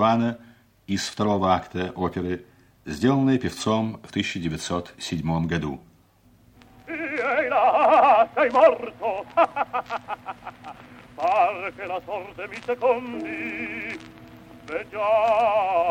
Антуана из второго акта оперы, сделанной певцом в 1907 году. Sei morto. Pare che la sorte mi secondi. Veggiamo